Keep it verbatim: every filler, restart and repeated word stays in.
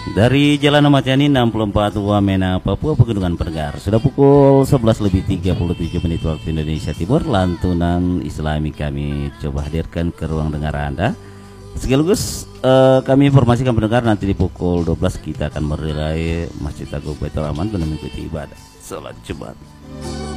Dari Jalan Ahmad Yani enam puluh empat Wamena, Papua Pegunungan Pendengar. Sudah pukul sebelas lebih tiga puluh tujuh menit waktu Indonesia Timur. Lantunan Islami kami coba hadirkan ke ruang dengar Anda. Sekaligus uh, kami informasikan pendengar nanti di pukul dua belas kita akan merilai Masjid Agung Baitul Aman guna mengikuti ibadah salat Jumat.